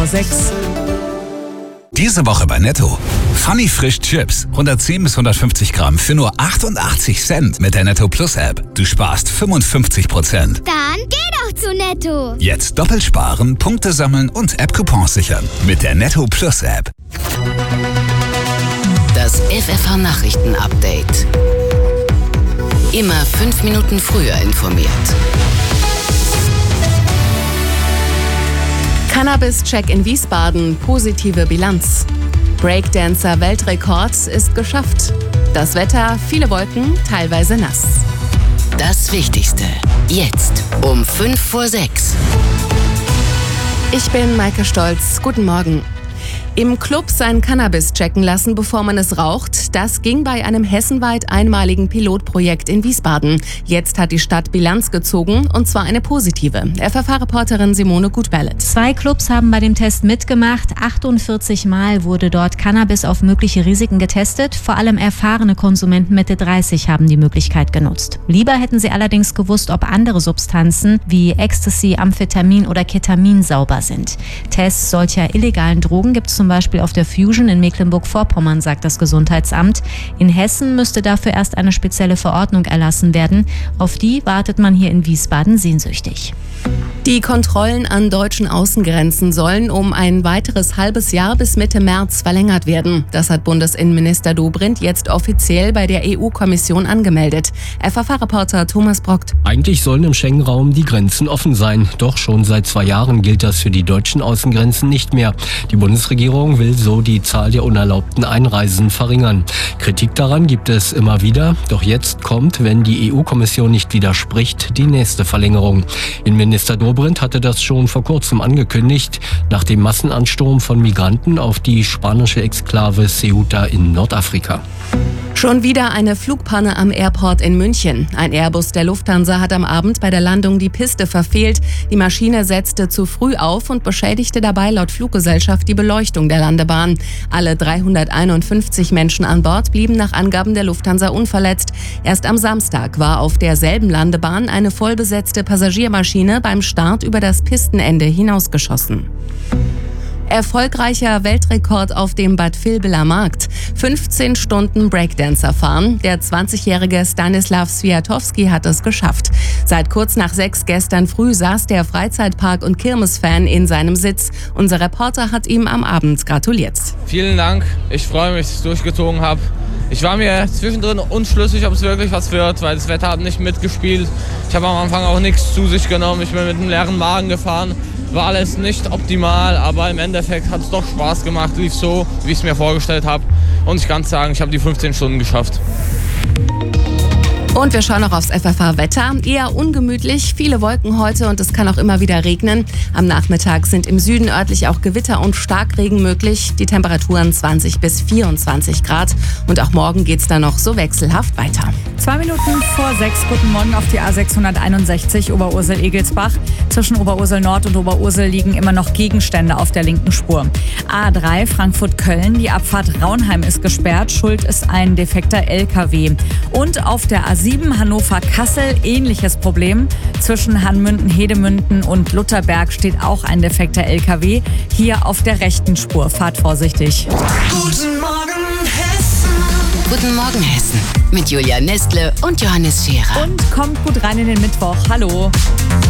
vor 6. Diese Woche bei Netto. Funny Frisch Chips. 110 bis 150 Gramm für nur 88 Cent mit der Netto Plus App. Du sparst 55%. Dann geh doch zu Netto. Jetzt doppelt sparen, Punkte sammeln und App-Coupons sichern. Mit der Netto Plus App. Das FFH-Nachrichten-Update. Immer 5 Minuten früher informiert. Cannabis-Check in Wiesbaden, positive Bilanz. Breakdancer-Weltrekord ist geschafft. Das Wetter, viele Wolken, teilweise nass. Das Wichtigste, jetzt um 5 vor 6. Ich bin Maike Stolz, guten Morgen. Im Club sein Cannabis checken lassen, bevor man es raucht, das ging bei einem hessenweit einmaligen Pilotprojekt in Wiesbaden. Jetzt hat die Stadt Bilanz gezogen, und zwar eine positive. FFH-Reporterin Simone Gutberlet. 2 Clubs haben bei dem Test mitgemacht. 48 Mal wurde dort Cannabis auf mögliche Risiken getestet. Vor allem erfahrene Konsumenten Mitte 30 haben die Möglichkeit genutzt. Lieber hätten sie allerdings gewusst, ob andere Substanzen wie Ecstasy, Amphetamin oder Ketamin sauber sind. Tests solcher illegalen Drogen gibt es zum Beispiel auf der Fusion in Mecklenburg-Vorpommern, sagt das Gesundheitsamt. In Hessen müsste dafür erst eine spezielle Verordnung erlassen werden. Auf die wartet man hier in Wiesbaden sehnsüchtig. Die Kontrollen an deutschen Außengrenzen sollen um ein weiteres halbes Jahr bis Mitte März verlängert werden. Das hat Bundesinnenminister Dobrindt jetzt offiziell bei der EU-Kommission angemeldet. FFH-Reporter Thomas Brockt. Eigentlich sollen im Schengen-Raum die Grenzen offen sein. Doch schon seit 2 Jahren gilt das für die deutschen Außengrenzen nicht mehr. Die Bundesregierung will so die Zahl der unerlaubten Einreisen verringern. Kritik daran gibt es immer wieder. Doch jetzt kommt, wenn die EU-Kommission nicht widerspricht, die nächste Verlängerung. Innenminister Dobrindt hatte das schon vor kurzem angekündigt, nach dem Massenansturm von Migranten auf die spanische Exklave Ceuta in Nordafrika. Schon wieder eine Flugpanne am Airport in München. Ein Airbus der Lufthansa hat am Abend bei der Landung die Piste verfehlt. Die Maschine setzte zu früh auf und beschädigte dabei laut Fluggesellschaft die Beleuchtung der Landebahn. Alle 351 Menschen an Bord blieben nach Angaben der Lufthansa unverletzt. Erst am Samstag war auf derselben Landebahn eine vollbesetzte Passagiermaschine beim Start über das Pistenende hinausgeschossen. Erfolgreicher Weltrekord auf dem Bad Vilbela Markt. 15 Stunden Breakdancer fahren. Der 20-jährige Stanislav Swiatowski hat es geschafft. Seit kurz nach 6 gestern früh saß der Freizeitpark- und Kirmesfan in seinem Sitz. Unser Reporter hat ihm am Abend gratuliert. Vielen Dank. Ich freue mich, dass ich es durchgezogen habe. Ich war mir zwischendrin unschlüssig, ob es wirklich was wird, weil das Wetter hat nicht mitgespielt. Ich habe am Anfang auch nichts zu sich genommen. Ich bin mit einem leeren Magen gefahren. War alles nicht optimal, aber im Endeffekt hat es doch Spaß gemacht. Lief so, wie ich es mir vorgestellt habe. Und ich kann sagen, ich habe die 15 Stunden geschafft. Und wir schauen noch aufs FFH-Wetter. Eher ungemütlich, viele Wolken heute und es kann auch immer wieder regnen. Am Nachmittag sind im Süden örtlich auch Gewitter und Starkregen möglich. Die Temperaturen 20 bis 24 Grad. Und auch morgen geht's dann noch so wechselhaft weiter. 2 Minuten vor 6, guten Morgen auf die A661 Oberursel-Egelsbach. Zwischen Oberursel Nord und Oberursel liegen immer noch Gegenstände auf der linken Spur. A3 Frankfurt-Köln, die Abfahrt Raunheim ist gesperrt. Schuld ist ein defekter LKW. Und auf der A7 Hannover-Kassel ähnliches Problem. Zwischen Hanmünden-Hedemünden und Lutherberg steht auch ein defekter LKW. Hier auf der rechten Spur. Fahrt vorsichtig. Guten Morgen Hessen. Guten Morgen Hessen. Mit Julia Nestle und Johannes Scherer. Und kommt gut rein in den Mittwoch. Hallo.